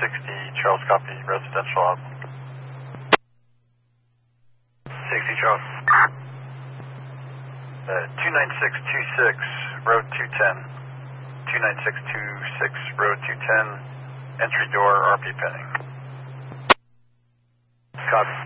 Charles, copy, residential out. 60 Charles. 29626, road 210. 29626, road 210. Entry door, RP pending. Copy.